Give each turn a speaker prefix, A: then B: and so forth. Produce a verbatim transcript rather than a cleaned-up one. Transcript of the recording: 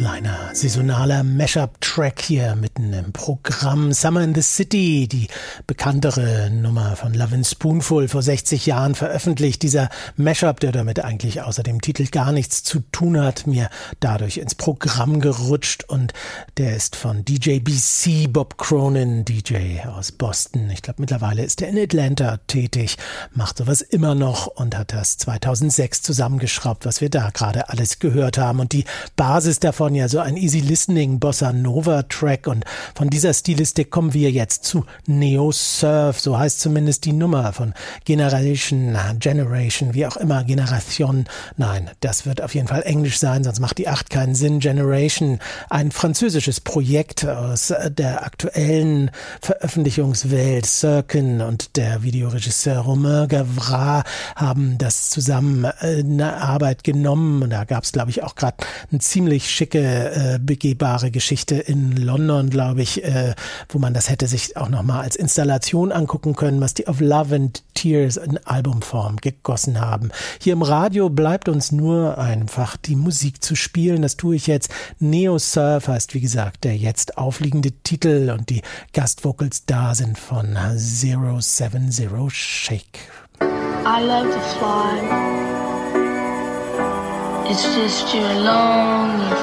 A: kleiner saisonaler Mashup-Track hier mitten im Programm. Summer in the City, die bekanntere Nummer von Lovin' Spoonful, vor sechzig Jahren veröffentlicht. Dieser Mashup, der damit eigentlich außer dem Titel gar nichts zu tun hat, mir dadurch ins Programm gerutscht, und der ist von D J B C, Bob Cronin, D J aus Boston. Ich glaube, mittlerweile ist er in Atlanta tätig, macht sowas immer noch und hat das zweitausendsechs zusammengeschraubt, was wir da gerade alles gehört haben. Und die Basis davon ja so ein Easy-Listening Bossa-Nova-Track, und von dieser Stilistik kommen wir jetzt zu Neo-Surf, so heißt zumindest die Nummer von Generation, Generation, wie auch immer, Generation, nein, das wird auf jeden Fall Englisch sein, sonst macht die acht keinen Sinn. Generation, ein französisches Projekt aus der aktuellen Veröffentlichungswelt. Sirkin und der Videoregisseur Romain Gavras haben das zusammen in Arbeit genommen, und da gab es, glaube ich, auch gerade eine ziemlich schicke, äh, begehbare Geschichte in London, glaube ich, äh, wo man das hätte sich auch nochmal als Installation angucken können, was die Of Love and Tears in Albumform gegossen haben. Hier im Radio bleibt uns nur einfach die Musik zu spielen. Das tue ich jetzt. Neo Surf heißt, wie gesagt, der jetzt aufliegende Titel, und die Gastvocals da sind von zero seven zero Shake.
B: I love to fly. It's just you're alone.